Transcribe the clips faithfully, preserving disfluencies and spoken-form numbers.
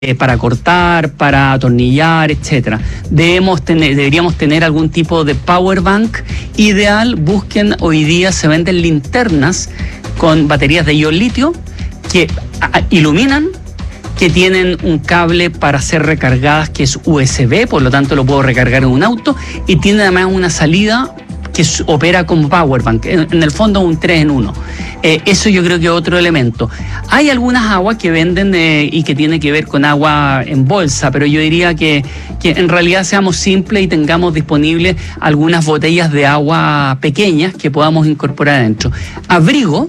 eh, para cortar, para atornillar, etcétera. Debemos tener, deberíamos tener algún tipo de power bank ideal. Busquen, hoy día se venden linternas con baterías de ion litio que a, iluminan, que tienen un cable para ser recargadas que es U S B, por lo tanto lo puedo recargar en un auto, y tiene además una salida que opera como powerbank, en, en el fondo un tres en uno. Eh, eso yo creo que es otro elemento. Hay algunas aguas que venden eh, y que tiene que ver con agua en bolsa, pero yo diría que, que en realidad seamos simples y tengamos disponibles algunas botellas de agua pequeñas que podamos incorporar adentro. Abrigo.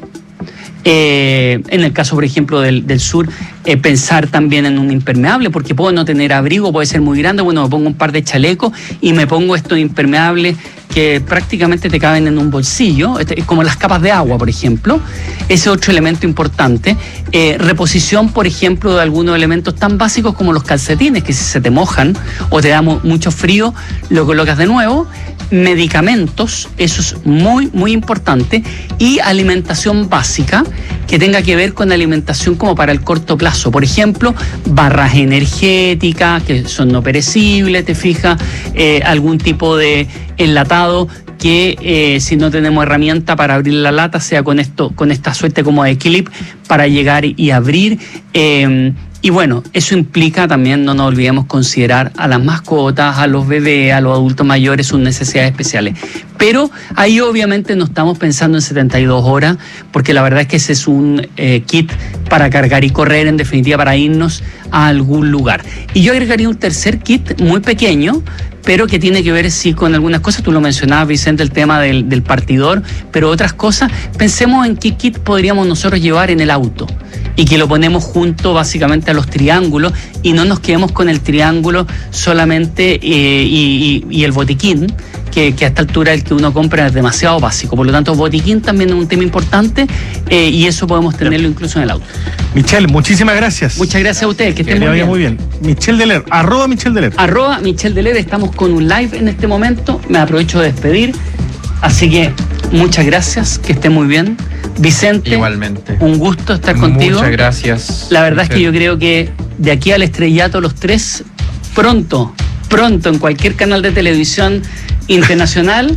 Eh, en el caso, por ejemplo, del, del sur, eh, pensar también en un impermeable, porque puedo no tener abrigo, puede ser muy grande. Bueno, me pongo un par de chalecos y me pongo estos impermeables que prácticamente te caben en un bolsillo, como las capas de agua, por ejemplo. Ese otro elemento importante. Eh, reposición, por ejemplo, de algunos elementos tan básicos como los calcetines, que si se te mojan o te da mu- mucho frío, lo colocas de nuevo. Medicamentos, eso es muy, muy importante. Y alimentación básica, que tenga que ver con alimentación como para el corto plazo. Por ejemplo, barras energéticas, que son no perecibles, te fijas, eh, algún tipo de enlatado que eh, si no tenemos herramienta para abrir la lata, sea con esto, con esta suerte como de clip para llegar y abrir. Eh, y bueno, eso implica también, no nos olvidemos, considerar a las mascotas, a los bebés, a los adultos mayores, sus necesidades especiales. Pero ahí obviamente no estamos pensando en setenta y dos horas, porque la verdad es que ese es un eh, kit para cargar y correr, en definitiva para irnos a algún lugar. Y yo agregaría un tercer kit muy pequeño, pero que tiene que ver sí con algunas cosas. Tú lo mencionabas, Vicente, el tema del, del partidor, pero otras cosas. Pensemos en qué kit podríamos nosotros llevar en el auto y que lo ponemos junto básicamente a los triángulos y no nos quedemos con el triángulo solamente eh, y, y, y el botiquín, que, que a esta altura el que uno compra es demasiado básico. Por lo tanto, botiquín también es un tema importante eh, y eso podemos tenerlo incluso en el auto. Michelle, muchísimas gracias. Muchas gracias a ustedes, que estén que muy bien. muy bien. Michelle Deler, arroba Michelle Deler. Arroba Michelle Deler, estamos con un live en este momento, me aprovecho de despedir, así que muchas gracias, que estén muy bien. Vicente, igualmente. Un gusto estar contigo. Muchas gracias. La verdad Michelle. es que yo creo que de aquí al estrellato los tres, pronto, pronto en cualquier canal de televisión internacional,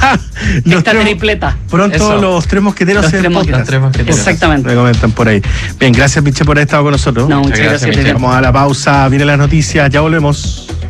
esta tripleta. Pronto Eso. los tres mosqueteros Los se tres podcast. Los tres mosqueteros. Exactamente. Me comentan por ahí. Bien, gracias Michelle por haber estado con nosotros. No, muchas Muchas gracias, gracias. Michelle. Vamos a la pausa, vienen las noticias, ya volvemos.